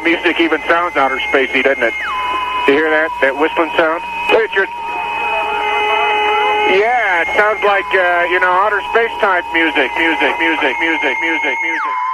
music even sounds outer spacey, doesn't it? You hear that? That whistling sound? Look at your... Yeah, it sounds like, outer space type music.